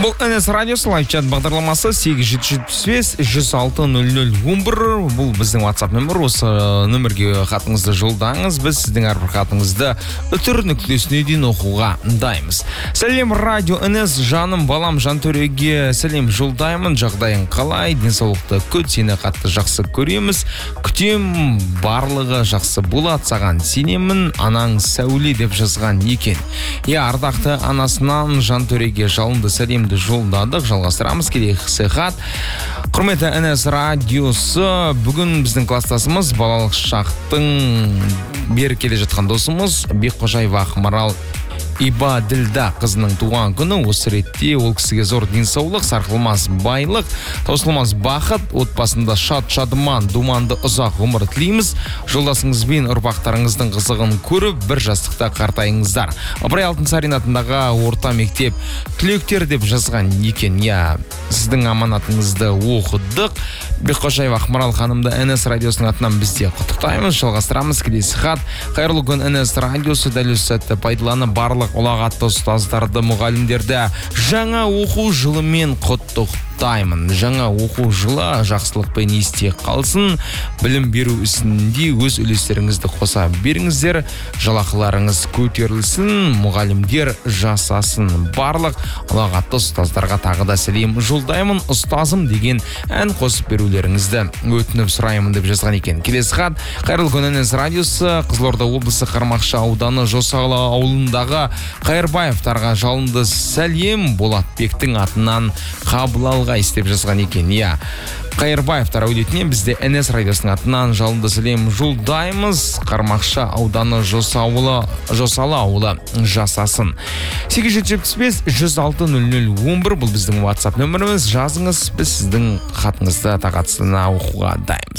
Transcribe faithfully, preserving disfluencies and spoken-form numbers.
Бұл эн эс радиосы лайв чат бағдарламасы сегіз жеті жетпіс бес жүз алты нөл нөл он бір. Бұл біздің WhatsApp нөмір. Осы нөмірге хатыңызды жолдаңыз. Біз сіздің әрбір хатыңызды үтір нүктесіне дейін оқуға дайынбыз. Сәлем радио эн эс, жаным, балам, Жантөреге сәлем жолдаймын. Жағдайың қалай? Денсаулықты күт, сені қатты жақсы көреміз. Күтем, барлығы жақсы болады, саған сенемін. Анаң Сәуле деп жазған екен. Я ардақты анасынан Жантөреге жалынды сәлемді жолдадық. Жалғастырамыз, келесі хат. Құрметті эн эс радиосы, бүгін біздің кластасымыз балалық шақтың бері келе жатқан досымыз Бекқожаева Ақмарал Иба Ділда қызының туған күні. Осы ретте ол кісіге зор денсаулық, сарқылмас байлық, таусылмас бақыт, отбасында шат шадыман, думанды ұзақ ғұмыр тілейміз. Жолдасыңызбен ұрпақтарыңыздың қызығын көріп, бір жастықта қартайыңыздар. Ыбырай Алтынсарин атындағы орта мектеп түлектер деп жазған екен. Я, сіздің аманатыңызды оқыдық. Бекқожаева Ақмарал ханымды эн эс радиосының атынан бізде құттықтаймыз. Жалғастырамыз, келесі хат. Қайырлы күн эн эс радиосы, дәл осы сәтті пайдаланып барлық ұлағатты ұстаздарды, мұғалімдерді жаңа оқу жылымен құттықтаймын. Жаңа оқу жылы жақсылықпен есте қалсын. Білім беру ісінде өз үлестеріңізді қоса беріңіздер. Жалақыларыңыз көтерілсін, мұғалімдер жасасын. Барлық ұлағатты ұстаздарға тағы да сәлем жолдаймын. Ұстазым деген ән қосып берулеріңізді өтініп сұраймын деп жазған екен. Келесі хат. Қайырлы күн эн эс радиосы, Қызылорда облысы Қармақшы ауданы Жосалы ауылындағы Қайырбаевтарға жалынды сәлем, Болатбектің атынан қабыл алғайсыз деп жазған екен. Я, Қайырбаевтар әулетіне бізде эн эс радиосының атынан жалынды сәлем жолдаймыз. Қармақшы ауданы Жосалы Жосалы ауылы жасасын. сегіз жеті жетпіс бес жүз алты нөл нөл он бір. Бұл біздің WhatsApp нөміріміз. Жазыңыз, біз сіздің хатыңызды тағатсына оқуға дайынбыз.